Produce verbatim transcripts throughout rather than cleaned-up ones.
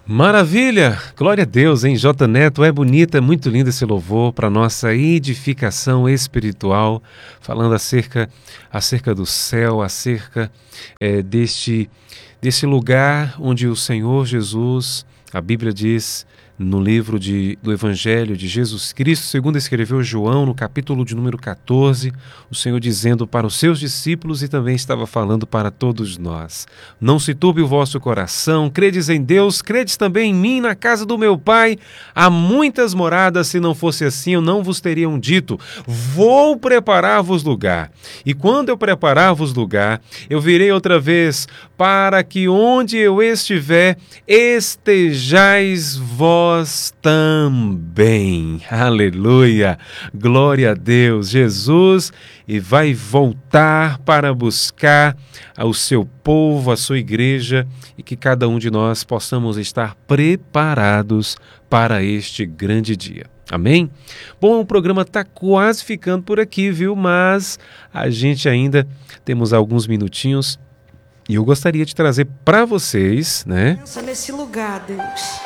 Maravilha! Glória a Deus, hein? J Neto, é bonita, é muito lindo esse louvor para nossa edificação espiritual, falando acerca, acerca do céu, acerca é, deste, deste lugar onde o Senhor Jesus, a Bíblia diz no livro de, do Evangelho de Jesus Cristo, segundo escreveu João, no capítulo de número catorze, o Senhor dizendo para os seus discípulos e também estava falando para todos nós: não se turbe o vosso coração, credes em Deus, credes também em mim. Na casa do meu Pai há muitas moradas, se não fosse assim eu não vos teriam dito, vou preparar-vos lugar, e quando eu preparar-vos lugar, eu virei outra vez, para que onde eu estiver, estejais vós também. Aleluia! Glória a Deus! Jesus e vai voltar para buscar o seu povo, a sua igreja, e que cada um de nós possamos estar preparados para este grande dia. Amém? Bom, o programa está quase ficando por aqui, viu? Mas a gente ainda temos alguns minutinhos e eu gostaria de trazer para vocês, né? Pensa nesse lugar, Deus.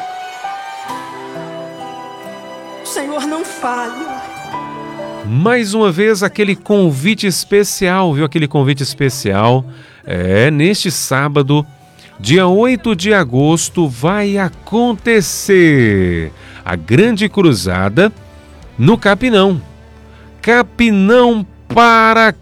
O Senhor não falha. Mais uma vez aquele convite especial, viu? Aquele convite especial. É, neste sábado, dia oito de agosto, vai acontecer a grande cruzada no Capinão. Capinão para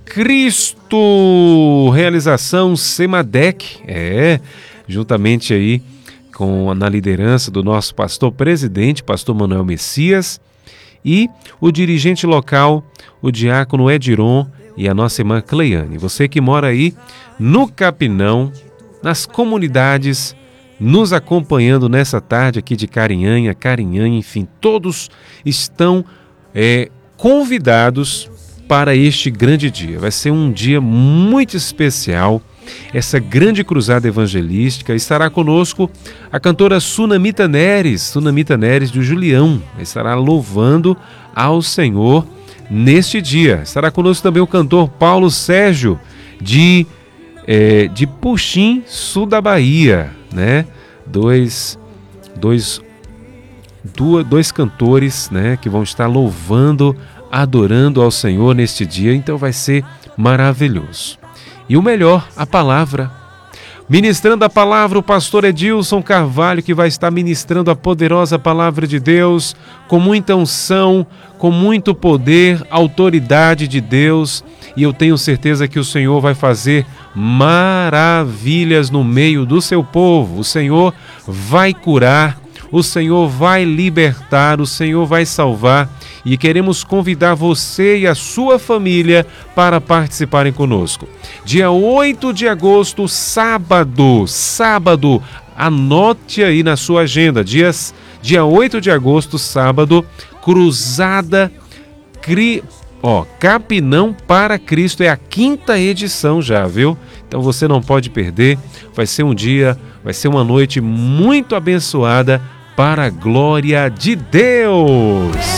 Cristo. Realização Semadec. É, juntamente aí com na liderança do nosso pastor presidente, pastor Manuel Messias, e o dirigente local, o diácono Ediron, e a nossa irmã Cleiane. Você que mora aí no Capinão, nas comunidades, nos acompanhando nessa tarde aqui de Carinhanha, Carinhanha, enfim, todos estão é, convidados para este grande dia. Vai ser um dia muito especial. Essa grande cruzada evangelística. Estará conosco a cantora Sunamita Neres, Sunamita Neres do Julião, estará louvando ao Senhor neste dia. Estará conosco também o cantor Paulo Sérgio, de, é, de Puxim, sul da Bahia, né? Dois, dois, duas, dois cantores, né, que vão estar louvando, adorando ao Senhor neste dia, então vai ser maravilhoso. E o melhor, a palavra. Ministrando a palavra, o pastor Edilson Carvalho, que vai estar ministrando a poderosa palavra de Deus, com muita unção, com muito poder, autoridade de Deus. E eu tenho certeza que o Senhor vai fazer maravilhas no meio do seu povo. O Senhor vai curar, o Senhor vai libertar, o Senhor vai salvar. E queremos convidar você e a sua família para participarem conosco. Dia oito de agosto, sábado, sábado, anote aí na sua agenda, dias, dia oito de agosto, sábado, cruzada, cri, ó, Capinão para Cristo, é a quinta edição já, viu? Então você não pode perder, vai ser um dia, vai ser uma noite muito abençoada para a glória de Deus.